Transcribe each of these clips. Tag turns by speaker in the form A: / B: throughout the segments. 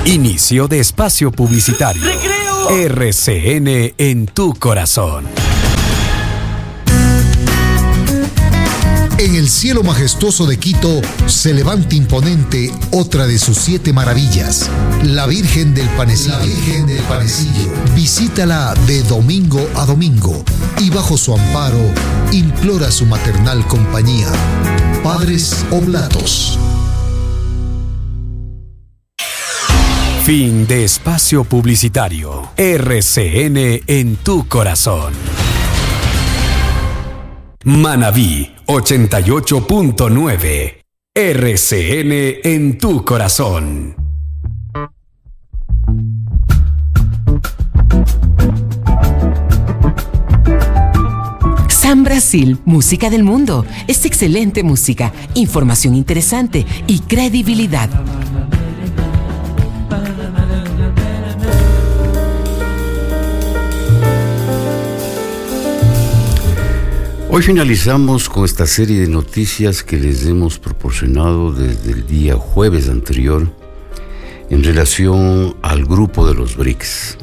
A: Inicio de espacio publicitario. ¡Recreo! RCN en tu corazón.
B: En el cielo majestuoso de Quito se levanta imponente otra de sus 7 maravillas, la Virgen del Panecillo. La Virgen del Panecillo. Visítala de domingo a domingo y bajo su amparo implora su maternal compañía. Padres Oblatos.
A: Fin de espacio publicitario. RCN en tu corazón. Manabí 88.9. RCN en tu corazón.
C: San Brasil, música del mundo. Es excelente música, información interesante y credibilidad.
D: Hoy finalizamos con esta serie de noticias que les hemos proporcionado desde el día jueves anterior en relación al grupo de los BRICS.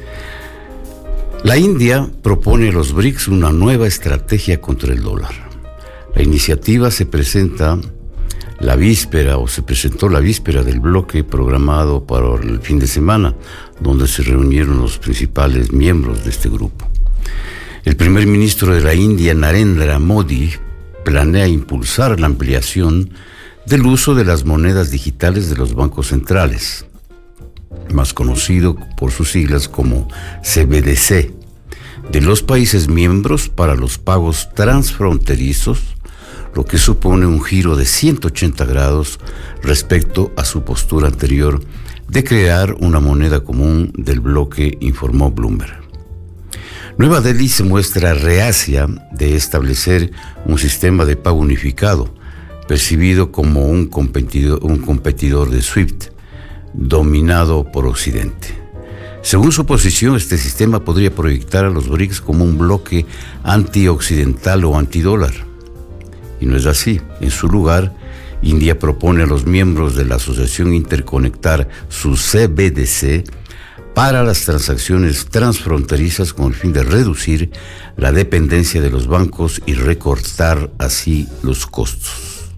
D: La India propone a los BRICS una nueva estrategia contra el dólar. La iniciativa se presentó la víspera del bloque programado para el fin de semana, donde se reunieron los principales miembros de este grupo. El primer ministro de la India, Narendra Modi, planea impulsar la ampliación del uso de las monedas digitales de los bancos centrales, más conocido por sus siglas como CBDC, de los países miembros para los pagos transfronterizos, lo que supone un giro de 180 grados respecto a su postura anterior de crear una moneda común del bloque, informó Bloomberg. Nueva Delhi se muestra reacia de establecer un sistema de pago unificado, percibido como un competidor de SWIFT, dominado por Occidente. Según su posición, este sistema podría proyectar a los BRICS como un bloque antioccidental o antidólar. Y no es así. En su lugar, India propone a los miembros de la asociación interconectar su CBDC para las transacciones transfronterizas con el fin de reducir la dependencia de los bancos y recortar así los costos.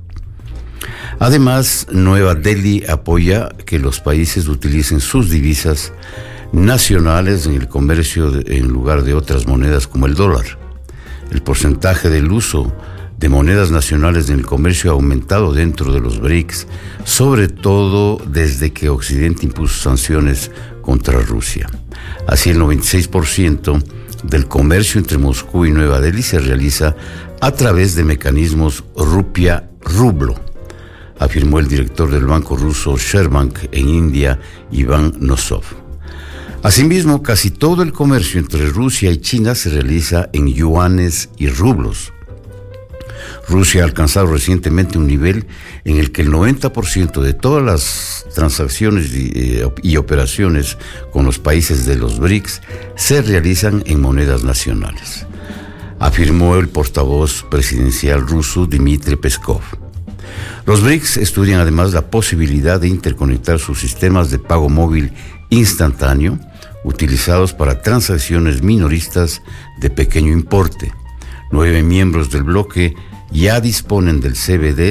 D: Además, Nueva Delhi apoya que los países utilicen sus divisas nacionales en el comercio en lugar de otras monedas como el dólar. El porcentaje del uso de monedas nacionales en el comercio ha aumentado dentro de los BRICS, sobre todo desde que Occidente impuso sanciones contra Rusia. Así, el 96% del comercio entre Moscú y Nueva Delhi se realiza a través de mecanismos rupia-rublo, afirmó el director del banco ruso Sberbank en India, Iván Nosov. Asimismo, casi todo el comercio entre Rusia y China se realiza en yuanes y rublos. Rusia ha alcanzado recientemente un nivel en el que el 90% de todas las transacciones y operaciones con los países de los BRICS se realizan en monedas nacionales, afirmó el portavoz presidencial ruso Dmitry Peskov. Los BRICS estudian además la posibilidad de interconectar sus sistemas de pago móvil instantáneo utilizados para transacciones minoristas de pequeño importe. 9 miembros del bloque ya disponen del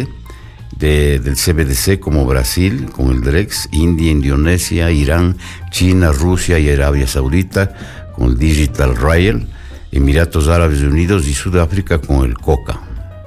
D: CBDC como Brasil, con el DREX, India, Indonesia, Irán, China, Rusia y Arabia Saudita, con el Digital Rial, Emiratos Árabes Unidos y Sudáfrica con el COCA.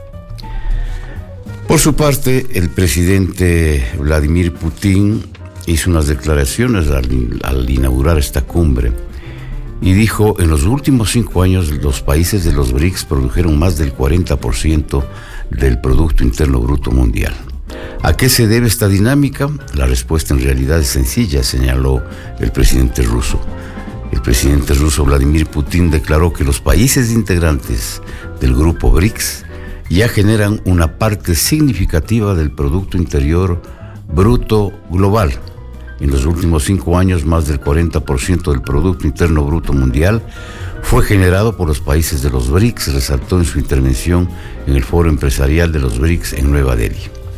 D: Por su parte, el presidente Vladimir Putin hizo unas declaraciones al inaugurar esta cumbre y dijo: en los últimos 5 años los países de los BRICS produjeron más del 40% del Producto Interno Bruto Mundial. ¿A qué se debe esta dinámica? La respuesta en realidad es sencilla, señaló el presidente ruso. El presidente ruso Vladimir Putin declaró que los países integrantes del grupo BRICS ya generan una parte significativa del Producto Interior Bruto global. En los últimos 5 años, más del 40% del Producto Interno Bruto Mundial fue generado por los países de los BRICS, resaltó en su intervención en el Foro Empresarial de los BRICS en Nueva Delhi.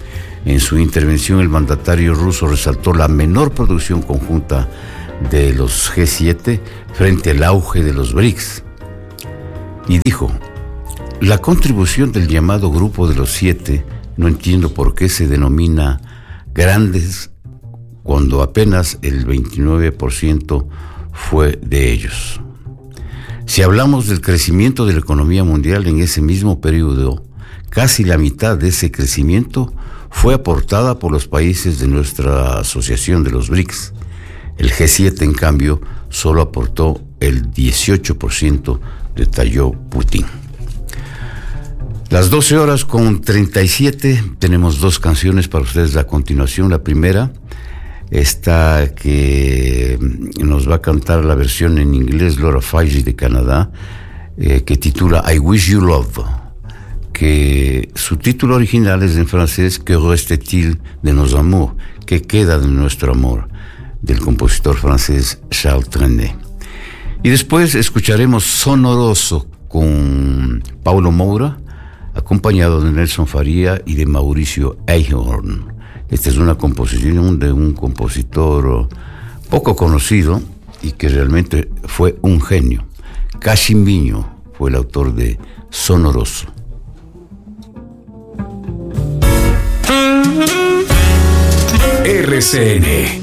D: En su intervención, el mandatario ruso resaltó la menor producción conjunta de los G7 frente al auge de los BRICS. Y dijo: la contribución del llamado Grupo de los 7, no entiendo por qué se denomina grandes cuando apenas el 29% fue de ellos. Si hablamos del crecimiento de la economía mundial en ese mismo periodo, casi la mitad de ese crecimiento fue aportada por los países de nuestra asociación de los BRICS. El G7, en cambio, solo aportó el 18%, detalló Putin. Las 12:37, tenemos dos canciones para ustedes a continuación. La primera, esta que nos va a cantar la versión en inglés, Laura Faggi de Canadá, que titula I Wish You Love, que su título original es en francés Que reste-t-il de nos amours, que queda de nuestro amor, del compositor francés Charles Trenet. Y después escucharemos Sonoroso con Paulo Moura, acompañado de Nelson Faría y de Mauricio Einhorn. Esta es una composición de un compositor poco conocido y que realmente fue un genio. Cachimbiño fue el autor de Sonoroso.
A: RCN,